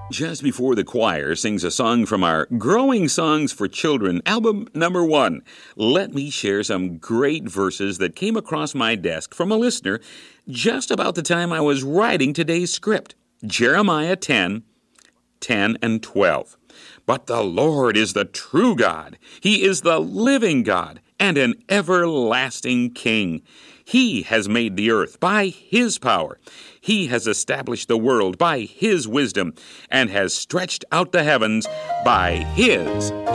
Just before the choir sings a song from our Growing Songs for Children, album number 1, let me share some great verses that came across my desk from a listener just about the time I was writing today's script. Jeremiah 10, 10 and 12. But the Lord is the true God. He is the living God and an everlasting King. He has made the earth by His power. He has established the world by His wisdom and has stretched out the heavens by His